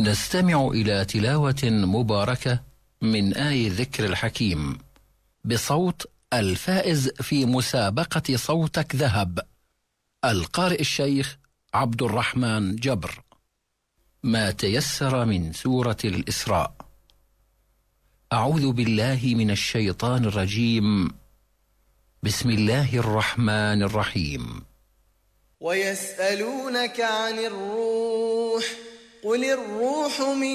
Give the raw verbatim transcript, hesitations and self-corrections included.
نستمع إلى تلاوة مباركة من آي ذكر الحكيم بصوت الفائز في مسابقة صوتك ذهب، القارئ الشيخ عبد الرحمن جبر. ما تيسر من سورة الإسراء. أعوذ بالله من الشيطان الرجيم. بسم الله الرحمن الرحيم. ويسألونك عن الروح قل الروح من